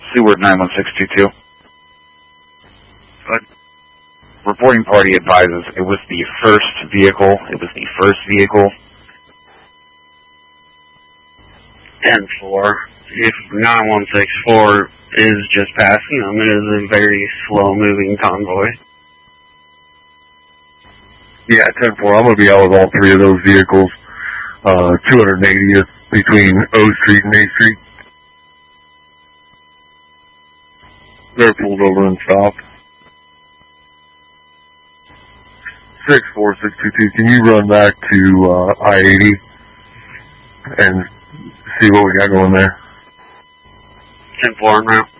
Seward 91622. Good. Reporting party advises it was the first vehicle. 10-4. If 9164 is just passing them, it is a very slow-moving convoy. Yeah, 10-4. I'm going to be out with all three of those vehicles. 280th between O Street and A Street. They're pulled over and stopped. 64622, can you run back to I-80 and see what we got going there? 10-4 en route.